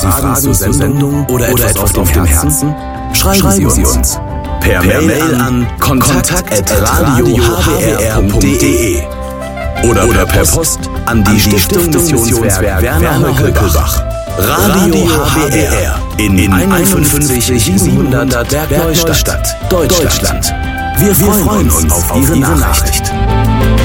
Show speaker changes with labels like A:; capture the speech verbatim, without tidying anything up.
A: Fragen zur Sendung oder etwas auf dem Herzen? Schreiben Sie uns per Mail an kontakt at radio h w r punkt d e oder per Post an die Stiftung Missionswerk Werner Höckelbach, Radio H W R in einundfünfzig siebenhundert Bergneustadt, Deutschland. Wir freuen uns auf Ihre Nachricht.